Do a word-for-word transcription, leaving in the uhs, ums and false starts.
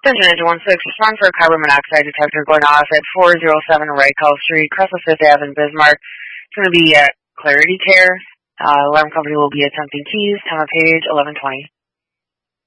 Attention Engine one six, respond for a carbon monoxide detector going off at four oh seven Raycall Street, Crestwood Fifth Avenue, Bismarck. It's going to be at Clarity Care. Uh, alarm company will be attempting keys, time of page eleven twenty.